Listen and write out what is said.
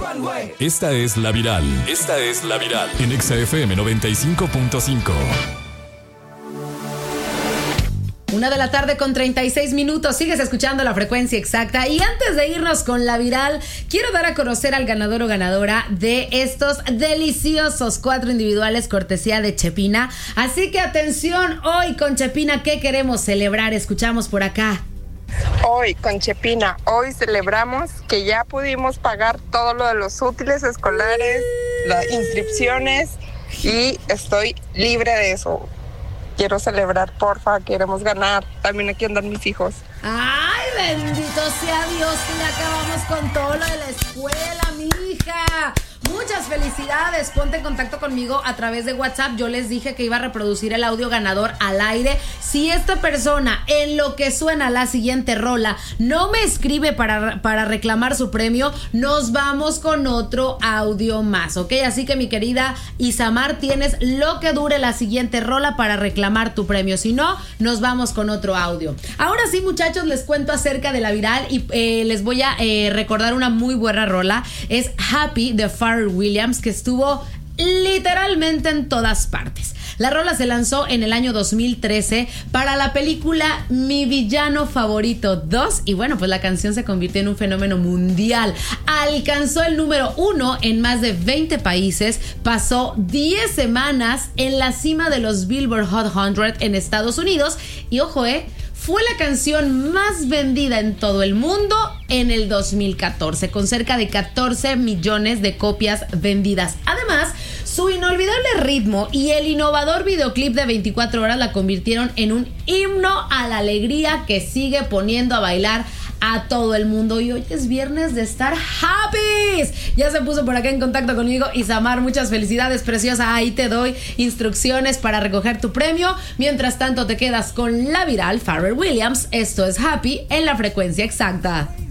Esta es La Viral. Esta es La Viral. En Exa FM 95.5. 1:36 p.m. Sigues escuchando La Frecuencia Exacta. Y antes de irnos con La Viral, quiero dar a conocer al ganador o ganadora de estos deliciosos 4 individuales cortesía de Chepina. Así que atención, hoy con Chepina, ¿qué queremos celebrar? Escuchamos por acá. Hoy con Chepina, hoy celebramos que ya pudimos pagar todo lo de los útiles escolares, las inscripciones, y estoy libre de eso. Quiero celebrar, porfa, queremos ganar. También aquí andan mis hijos. ¡Ay, bendito sea Dios que ya acabamos con todo lo de la escuela, mija! Muchas felicidades. Ponte en contacto conmigo a través de WhatsApp. Yo les dije que iba a reproducir el audio ganador al aire. Si esta persona, en lo que suena la siguiente rola, no me escribe para reclamar su premio, nos vamos con otro audio más, ¿ok? Así que, mi querida Isamar, tienes lo que dure la siguiente rola para reclamar tu premio. Si no, nos vamos con otro audio. Ahora sí, muchachos, les cuento acerca de La Viral y les voy a recordar una muy buena rola. Es Happy de Pharrell Williams, que estuvo literalmente en todas partes. La rola se lanzó en el año 2013 para la película Mi Villano Favorito 2 y bueno, pues la canción se convirtió en un fenómeno mundial. Alcanzó el número 1 en más de 20 países, pasó 10 semanas en la cima de los Billboard Hot 100 en Estados Unidos y ojo, fue la canción más vendida en todo el mundo en el 2014, con cerca de 14 millones de copias vendidas. Además, su inolvidable ritmo y el innovador videoclip de 24 horas la convirtieron en un himno a la alegría que sigue poniendo a bailar a todo el mundo. Y hoy es viernes de estar happy. Ya se puso por acá en contacto conmigo Isamar. Muchas felicidades, preciosa. Ahí te doy instrucciones para recoger tu premio. Mientras tanto, te quedas con La Viral, Pharrell Williams. Esto es Happy en La Frecuencia Exacta.